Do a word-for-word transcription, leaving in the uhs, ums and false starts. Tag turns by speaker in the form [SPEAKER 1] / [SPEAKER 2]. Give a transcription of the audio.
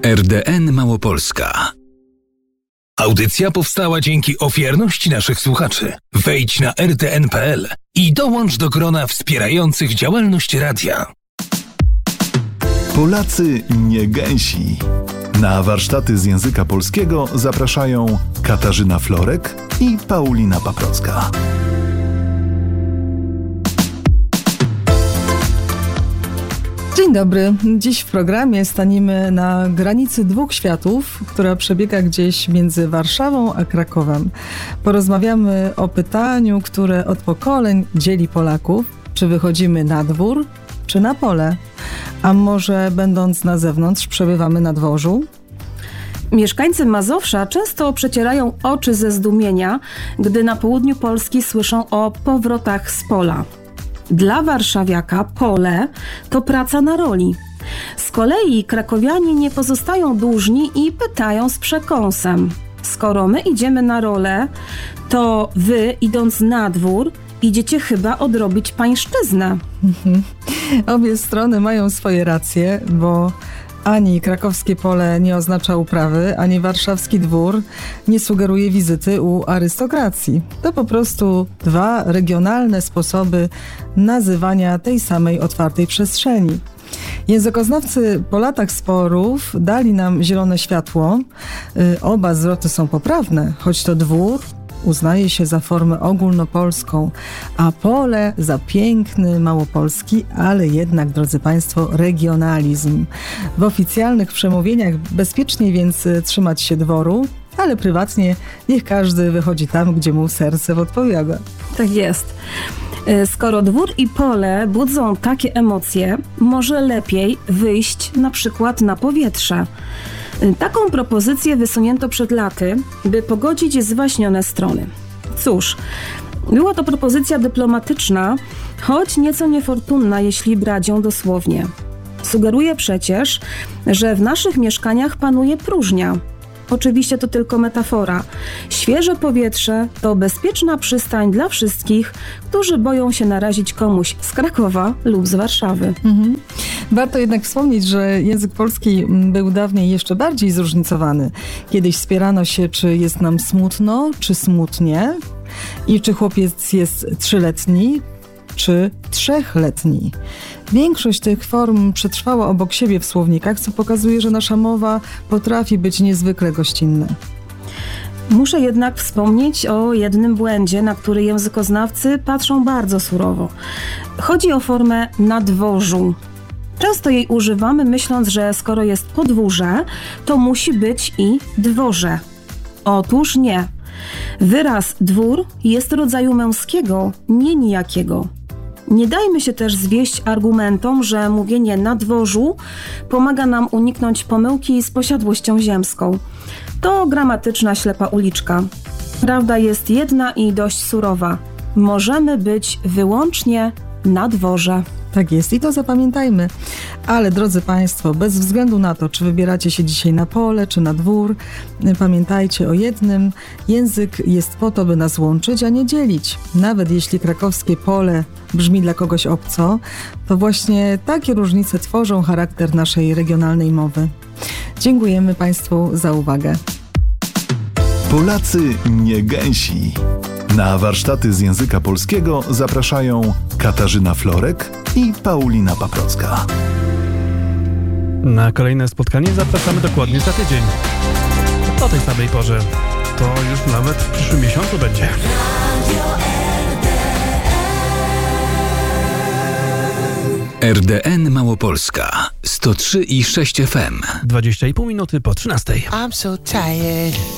[SPEAKER 1] R D N Małopolska. Audycja powstała dzięki ofiarności naszych słuchaczy. Wejdź na r d n kropka p l i dołącz do grona wspierających działalność radia.
[SPEAKER 2] Polacy nie gęsi. Na warsztaty z języka polskiego zapraszają Katarzyna Florek i Paulina Paprocka.
[SPEAKER 3] Dzień dobry. Dziś w programie staniemy na granicy dwóch światów, która przebiega gdzieś między Warszawą a Krakowem. Porozmawiamy o pytaniu, które od pokoleń dzieli Polaków. Czy wychodzimy na dwór, czy na pole? A może będąc na zewnątrz przebywamy na dworzu?
[SPEAKER 4] Mieszkańcy Mazowsza często przecierają oczy ze zdumienia, gdy na południu Polski słyszą o powrotach z pola. Dla warszawiaka pole to praca na roli. Z kolei krakowianie nie pozostają dłużni i pytają z przekąsem: skoro my idziemy na rolę, to wy, idąc na dwór, idziecie chyba odrobić pańszczyznę.
[SPEAKER 3] Mhm. Obie strony mają swoje racje, bo ani krakowskie pole nie oznacza uprawy, ani warszawski dwór nie sugeruje wizyty u arystokracji. To po prostu dwa regionalne sposoby nazywania tej samej otwartej przestrzeni. Językoznawcy po latach sporów dali nam zielone światło. Yy, oba zwroty są poprawne, choć to dwór uznaje się za formę ogólnopolską, a pole za piękny małopolski, ale jednak, drodzy Państwo, regionalizm. W oficjalnych przemówieniach bezpiecznie więc trzymać się dworu, ale prywatnie niech każdy wychodzi tam, gdzie mu serce podpowiada.
[SPEAKER 4] Tak jest. Skoro dwór i pole budzą takie emocje, może lepiej wyjść na przykład na powietrze. Taką propozycję wysunięto przed laty, by pogodzić zwaśnione strony. Cóż, była to propozycja dyplomatyczna, choć nieco niefortunna, jeśli brać ją dosłownie. Sugeruje przecież, że w naszych mieszkaniach panuje próżnia. Oczywiście to tylko metafora. Świeże powietrze to bezpieczna przystań dla wszystkich, którzy boją się narazić komuś z Krakowa lub z Warszawy.
[SPEAKER 3] Mhm. Warto jednak wspomnieć, że język polski był dawniej jeszcze bardziej zróżnicowany. Kiedyś spierano się, czy jest nam smutno, czy smutnie, i czy chłopiec jest trzyletni, czy trzechletni. Większość tych form przetrwała obok siebie w słownikach, co pokazuje, że nasza mowa potrafi być niezwykle gościnna.
[SPEAKER 4] Muszę jednak wspomnieć o jednym błędzie, na który językoznawcy patrzą bardzo surowo. Chodzi o formę na dworzu. Często jej używamy, myśląc, że skoro jest podwórze, to musi być i dworze. Otóż nie. Wyraz dwór jest rodzaju męskiego, nie nijakiego. Nie dajmy się też zwieść argumentom, że mówienie na dworzu pomaga nam uniknąć pomyłki z posiadłością ziemską. To gramatyczna ślepa uliczka. Prawda jest jedna i dość surowa. Możemy być wyłącznie na dworze.
[SPEAKER 3] Tak jest i to zapamiętajmy. Ale drodzy Państwo, bez względu na to, czy wybieracie się dzisiaj na pole, czy na dwór, pamiętajcie o jednym. Język jest po to, by nas łączyć, a nie dzielić. Nawet jeśli krakowskie pole brzmi dla kogoś obco, to właśnie takie różnice tworzą charakter naszej regionalnej mowy. Dziękujemy Państwu za uwagę.
[SPEAKER 2] Polacy nie gęsi. Na warsztaty z języka polskiego zapraszają Katarzyna Florek i Paulina Paprocka.
[SPEAKER 5] Na kolejne spotkanie zapraszamy dokładnie za tydzień. O tej samej porze. To już nawet w przyszłym miesiącu będzie.
[SPEAKER 1] R D N Małopolska sto trzy i sześć F M.
[SPEAKER 5] dwadzieścia i pół minuty po trzynastej.
[SPEAKER 6] I'm so tired.